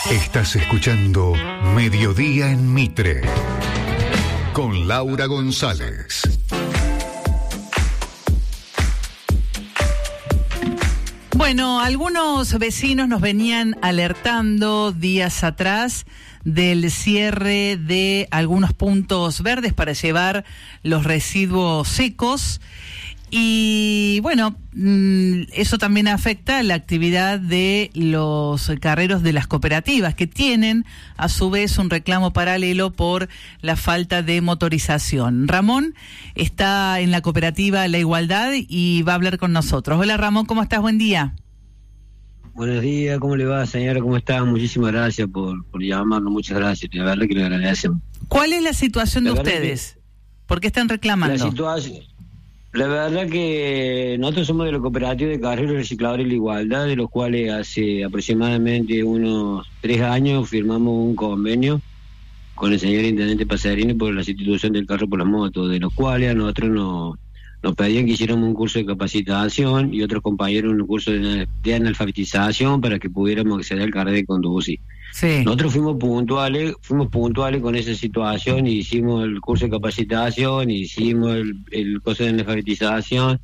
Estás escuchando Mediodía en Mitre con Laura González. Bueno, algunos vecinos nos venían alertando días atrás del cierre de algunos puntos verdes para llevar los residuos secos. Y bueno, eso también afecta la actividad de los carreros de las cooperativas, que tienen a su vez un reclamo paralelo por la falta de motorización. Ramón está en la cooperativa La Igualdad y va a hablar con nosotros. Hola Ramón, ¿cómo estás? Buen día. Buenos días, ¿cómo le va, señora? ¿Cómo está? Muchísimas gracias por llamarnos, muchas gracias, la verdad que le agradecemos. ¿Cuál es la situación de ustedes? ¿Por qué están reclamando? La verdad que nosotros somos de la cooperativa de carreros recicladores y la Igualdad, de los cuales hace aproximadamente unos 3 años firmamos un convenio con el señor intendente Pasarini por la sustitución del carro por la moto, de los cuales a nosotros nos pedían que hiciéramos un curso de capacitación y otros compañeros un curso de analfabetización para que pudiéramos acceder al carnet de conducir. Sí. Nosotros fuimos puntuales con esa situación y hicimos el curso de capacitación, hicimos el curso de analfabetización,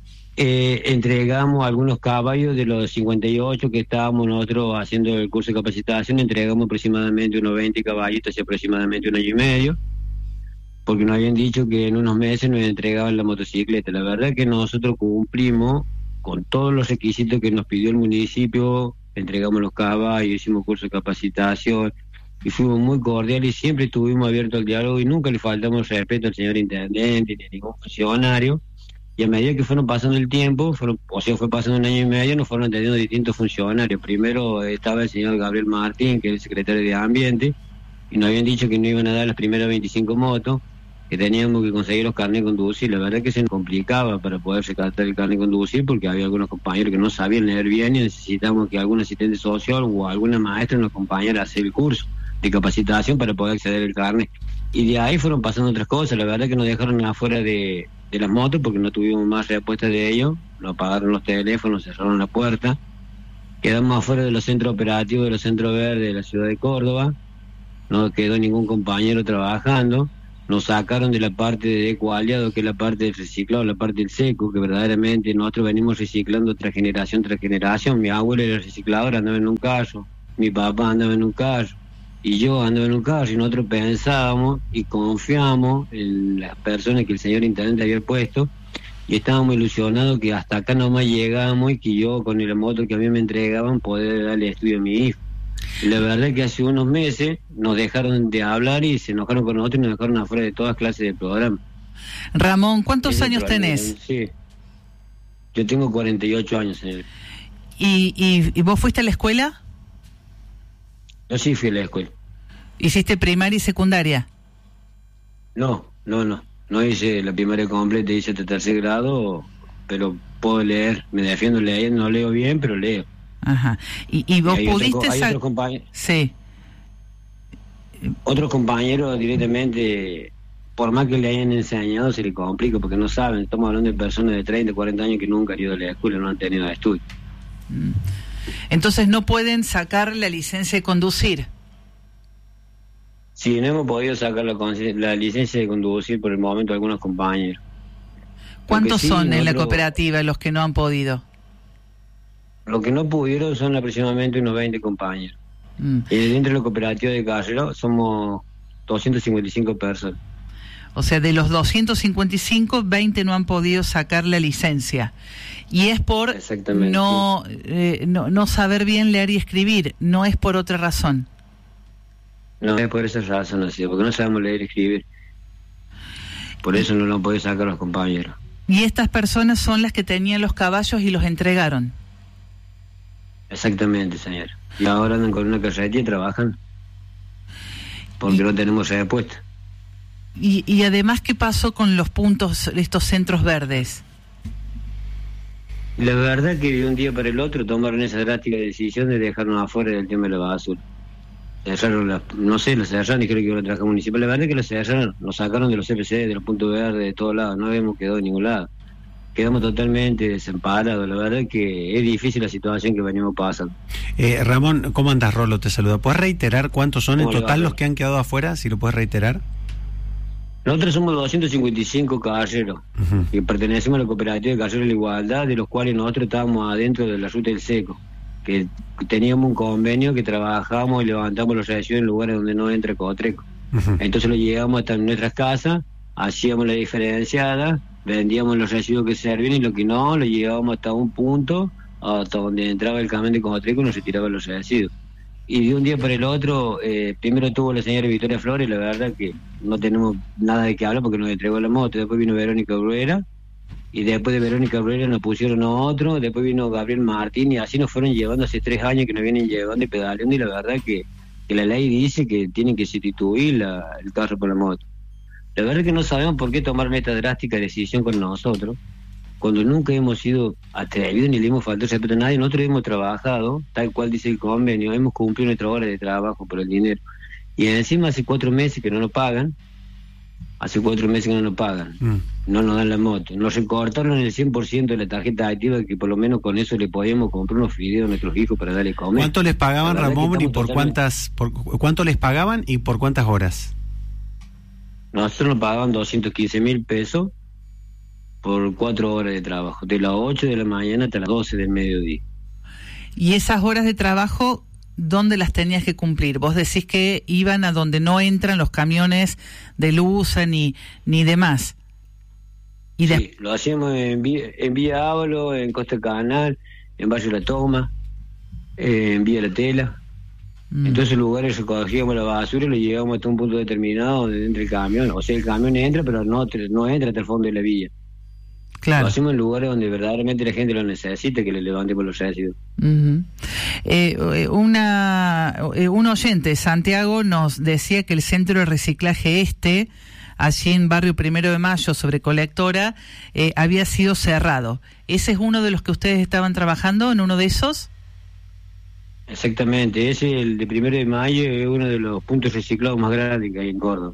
entregamos algunos caballos de los 58 que estábamos nosotros haciendo el curso de capacitación, entregamos aproximadamente unos 20 caballitos hace aproximadamente 1 año y medio, porque nos habían dicho que en unos meses nos entregaban la motocicleta. La verdad que nosotros cumplimos con todos los requisitos que nos pidió el municipio, entregamos los caballos, hicimos curso de capacitación y fuimos muy cordiales y siempre estuvimos abiertos al diálogo y nunca le faltamos respeto al señor intendente ni a ningún funcionario. Y a medida que fueron pasando el tiempo, fue pasando 1 año y medio, nos fueron atendiendo distintos funcionarios. Primero estaba el señor Gabriel Martín, que es el secretario de Ambiente, y nos habían dicho que no iban a dar las primeras 25 motos, que teníamos que conseguir los carnets de conducir. La verdad que se nos complicaba para poder rescatar el carnet de conducir porque había algunos compañeros que no sabían leer bien y necesitamos que algún asistente sociólogo o alguna maestra nos acompañara a hacer el curso de capacitación para poder acceder al carnet. Y de ahí fueron pasando otras cosas. La verdad que nos dejaron afuera de las motos porque no tuvimos más respuesta de ellos, nos apagaron los teléfonos, cerraron la puerta, quedamos afuera de los centros operativos de los centros verdes de la ciudad de Córdoba, no quedó ningún compañero trabajando. Nos sacaron de la parte de ecoaliado, que es la parte del reciclado, la parte del seco, que verdaderamente nosotros venimos reciclando tras generación tras generación. Mi abuelo era reciclador, andaba en un carro, mi papá andaba en un carro, y yo andaba en un carro, y nosotros pensábamos y confiamos en las personas que el señor intendente había puesto, y estábamos ilusionados que hasta acá nomás llegamos y que yo con el moto que a mí me entregaban poder darle estudio a mi hijo. La verdad es que hace unos meses nos dejaron de hablar y se enojaron con nosotros y nos dejaron afuera de todas clases de programas. Ramón, ¿cuántos años tenés? Sí, yo tengo 48 años, señor. ¿Y vos fuiste a la escuela? Yo sí fui a la escuela. ¿Hiciste primaria y secundaria? No hice la primaria completa, hice hasta 3er grado, pero puedo leer, me defiendo leyendo, no leo bien, pero leo. Ajá. ¿Y vos pudiste otros compañeros? Sí. Otros compañeros directamente, por más que le hayan enseñado, se les complica porque no saben. Estamos hablando de personas de 30, 40 años que nunca han ido a la escuela, no han tenido estudio. Entonces no pueden sacar la licencia de conducir. Sí, no hemos podido sacar la licencia de conducir por el momento algunos compañeros. ¿Cuántos son en la cooperativa los que no han podido? Los que no pudieron son aproximadamente unos 20 compañeros. Y dentro de la cooperativa de carreros somos 255 personas. O sea, de los 255, 20 no han podido sacar la licencia. Y es por no saber bien leer y escribir, no es por otra razón. No es por esa razón, así, porque no sabemos leer y escribir. Por eso no lo han podido sacar los compañeros. ¿Y estas personas son las que tenían los caballos y los entregaron? Exactamente, señor. Y ahora andan con una carretilla y trabajan porque no tenemos respuesta. Y además, ¿qué pasó con los puntos, estos centros verdes? La verdad que de un día para el otro tomaron esa drástica decisión de dejarnos afuera del tema de la basura. Cerraron la cerraron, dijeron que iban a trabajar municipal. La verdad que la cerraron, nos sacaron de los CPC, de los puntos verdes, de todos lados, no habíamos quedado en ningún lado. quedamos totalmente desamparados. La verdad que es difícil la situación que venimos pasando. Ramón, ¿cómo andas? Rolo te saluda. ¿Puedes reiterar cuántos son en total los que han quedado afuera? Si lo puedes reiterar. Nosotros somos 255 carreros que pertenecemos a la cooperativa de Carreros de la Igualdad, de los cuales nosotros estábamos adentro de la Ruta del Seco, que teníamos un convenio que trabajábamos y levantamos los residuos en lugares donde no entra Cotreco. Entonces lo llevábamos hasta nuestras casas, hacíamos la diferenciada, vendíamos los residuos que servían y lo que no, lo llevábamos hasta un punto, hasta donde entraba el camión de Cotreco y nos retiraban los residuos. Y de un día para el otro, primero tuvo la señora Victoria Flores, la verdad que no tenemos nada de qué hablar porque nos entregó la moto, después vino Verónica Bruera, y después de Verónica Bruera nos pusieron a otro, después vino Gabriel Martín, y así nos fueron llevando hace 3 años que nos vienen llevando y pedaleando, y la verdad que la ley dice que tienen que sustituir el carro por la moto. La verdad que no sabemos por qué tomaron esta drástica decisión con nosotros, cuando nunca hemos sido atrevidos ni le hemos faltado respeto a nadie. Nosotros hemos trabajado, tal cual dice el convenio, hemos cumplido nuestra hora de trabajo por el dinero. Y encima hace 4 meses que no nos pagan, no nos dan la moto. Nos recortaron el 100% de la tarjeta activa, que por lo menos con eso le podíamos comprar unos fideos a nuestros hijos para darle comer. ¿Cuánto les pagaban, Ramón, y por cuánto les pagaban y por cuántas horas? Nosotros nos pagaban 215.000 pesos por 4 horas de trabajo, de las 8 de la mañana hasta las 12 del mediodía. ¿Y esas horas de trabajo, dónde las tenías que cumplir? Vos decís que iban a donde no entran los camiones de Lusa ni demás. Sí, lo hacíamos en Vía Ávalo, en Costa Canal, en Barrio La Toma, en Vía La Tela. En todos esos lugares recogíamos la basura y lo llevábamos hasta un punto determinado donde entra el camión. O sea, el camión entra, pero no entra hasta el fondo de la vía. Claro. Lo hacemos en lugares donde verdaderamente la gente lo necesita, que le levante por los residuos. Un oyente, Santiago, nos decía que el centro de reciclaje allí en Barrio 1 de Mayo, sobre Colectora, había sido cerrado. ¿Ese es uno de los que ustedes estaban trabajando, en uno de esos? Exactamente, ese, el de 1 de Mayo, es uno de los puntos reciclados más grandes que hay en Córdoba.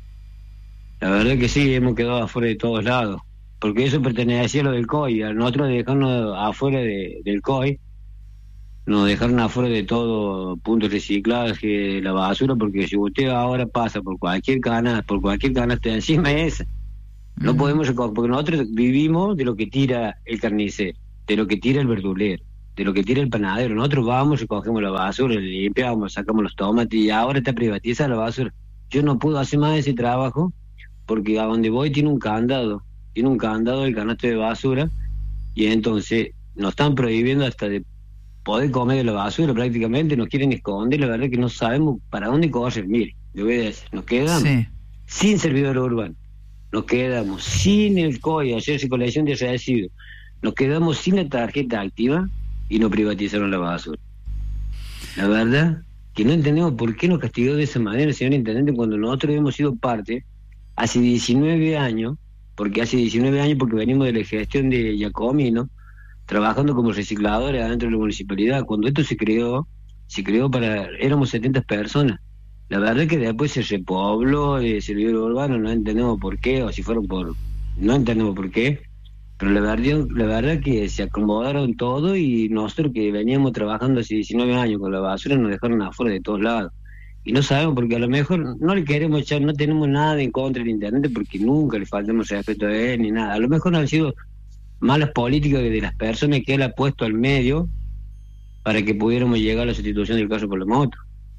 La verdad que sí, hemos quedado afuera de todos lados, porque eso pertenecía a lo del COI. A nosotros dejarnos afuera del COI, nos dejaron afuera de todo punto de reciclaje, la basura, porque si usted ahora pasa por cualquier canasta encima de esa, no podemos recoger, porque nosotros vivimos de lo que tira el carnicero, de lo que tira el verdulero, de lo que tira el panadero. Nosotros vamos, recogemos la basura, limpiamos, sacamos los tomates, y ahora está privatizada la basura. Yo no puedo hacer más ese trabajo, porque a donde voy tiene un candado el canasto de basura, y entonces nos están prohibiendo hasta de poder comer de la basura prácticamente, nos quieren esconder. La verdad que no sabemos para dónde correr. Mire, le voy a decir, nos quedamos sin servidor urbano, nos quedamos sin el COI, hacer recolección de residuos, nos quedamos sin la tarjeta activa y nos privatizaron la basura. La verdad que no entendemos por qué nos castigó de esa manera, señor intendente, cuando nosotros hemos sido parte hace 19 años, porque venimos de la gestión de Giacomino, trabajando como recicladores adentro de la municipalidad. Cuando esto se creó éramos 70 personas. La verdad que después se repobló de servidor urbano, no entendemos por qué, no entendemos por qué, pero la verdad que se acomodaron todo, y nosotros que veníamos trabajando hace 19 años con la basura nos dejaron afuera de todos lados. Y no sabemos, porque a lo mejor no le queremos echar, no tenemos nada en contra del intendente, porque nunca le faltamos respeto a él ni nada. A lo mejor han sido malas políticas de las personas que él ha puesto al medio para que pudiéramos llegar a la sustitución del carro por la moto.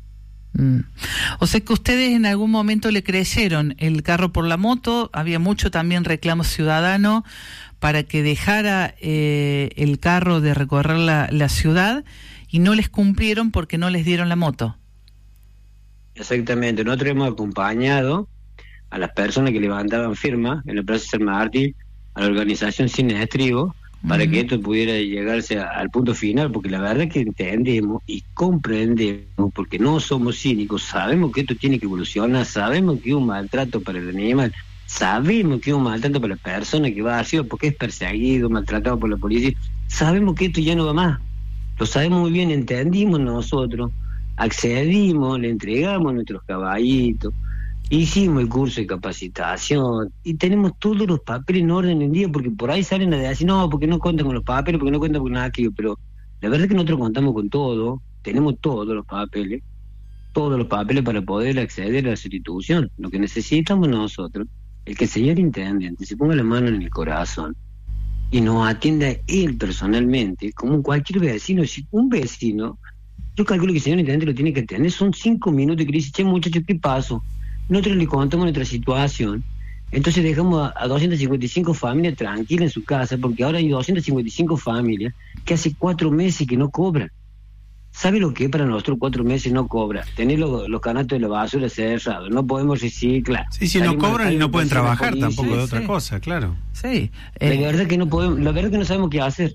O sea que ustedes en algún momento le creyeron el carro por la moto. Había mucho también reclamo ciudadano para que dejara el carro de recorrer la ciudad, y no les cumplieron porque no les dieron la moto. Exactamente, nosotros hemos acompañado a las personas que levantaban firmas en la Plaza San Martín, a la organización Sin Estribo, para que esto pudiera llegarse al punto final, porque la verdad que entendemos y comprendemos, porque no somos cínicos, sabemos que esto tiene que evolucionar, sabemos que es un maltrato para el animal, sabemos que es un maltrato para la persona que va arriba porque es perseguido, maltratado por la policía, sabemos que esto ya no va más, lo sabemos muy bien, entendimos nosotros, accedimos, le entregamos nuestros caballitos, Hicimos el curso de capacitación y tenemos todos los papeles en orden en día, porque por ahí salen a decir, no, porque no cuentan con los papeles, porque no cuentan con nada aquello, pero la verdad es que nosotros contamos con todo, tenemos todos los papeles para poder acceder a la institución. Lo que necesitamos nosotros es que el señor intendente se ponga la mano en el corazón y nos atienda él personalmente, como cualquier vecino. Si un vecino, yo calculo que el señor intendente lo tiene que atender, son 5 minutos que le dice, che muchachos, ¿qué pasó? Nosotros le contamos nuestra situación, entonces dejamos a 255 familias tranquilas en su casa, porque ahora hay 255 familias que hace 4 meses que no cobran. ¿Sabe lo que es para nosotros 4 meses no cobra? Tener los canastos de la basura cerrados, no podemos reciclar. Sí, si no cobran y no pueden trabajar tampoco de otra cosa, claro. Sí. La verdad que no podemos, la verdad que no sabemos qué hacer.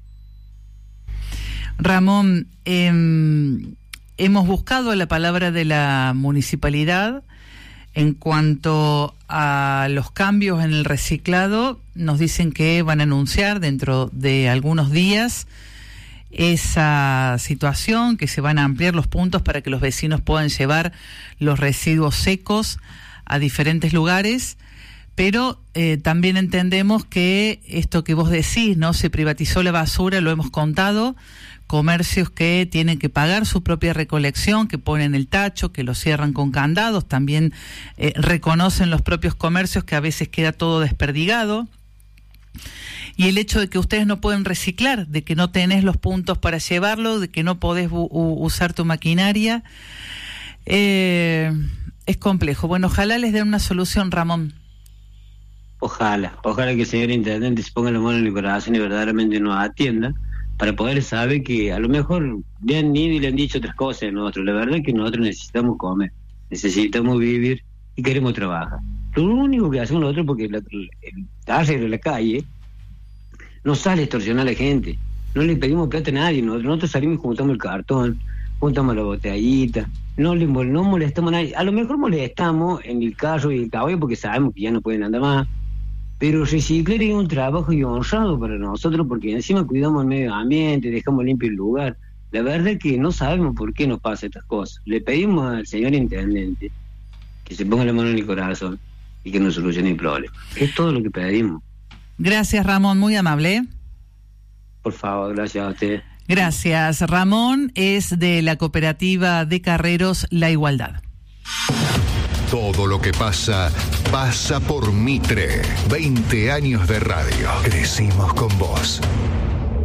Ramón, hemos buscado la palabra de la municipalidad en cuanto a los cambios en el reciclado. Nos dicen que van a anunciar dentro de algunos días esa situación, que se van a ampliar los puntos para que los vecinos puedan llevar los residuos secos a diferentes lugares, pero también entendemos que esto que vos decís, ¿no? Se privatizó la basura, lo hemos contado, comercios que tienen que pagar su propia recolección, que ponen el tacho, que lo cierran con candados, también reconocen los propios comercios que a veces queda todo desperdigado. Y el hecho de que ustedes no pueden reciclar, de que no tenés los puntos para llevarlo, de que no podés usar tu maquinaria, es complejo. Bueno, ojalá les den una solución, Ramón. Ojalá que el señor intendente se ponga la mano en el corazón y verdaderamente nos atienda, para poder saber que a lo mejor le han ido y le han dicho otras cosas a nosotros. La verdad es que nosotros necesitamos comer, necesitamos vivir y queremos trabajar. Lo único que hacemos nosotros, porque el arreglo de la calle no sale a extorsionar a la gente, no le pedimos plata a nadie, nosotros salimos y juntamos el cartón, juntamos la botellita, no molestamos a nadie. A lo mejor molestamos en el carro y el caballo porque sabemos que ya no pueden andar más, pero reciclar es un trabajo y honrado para nosotros, porque encima cuidamos el medio ambiente, dejamos limpio el lugar. La verdad es que no sabemos por qué nos pasa estas cosas. Le pedimos al señor intendente que se ponga la mano en el corazón y que nos solucione el problema. Es todo lo que pedimos. Gracias, Ramón, muy amable. Por favor, gracias a usted. Gracias. Ramón es de la cooperativa de carreros La Igualdad. Todo lo que pasa, pasa por Mitre. 20 años de radio. Crecimos con vos.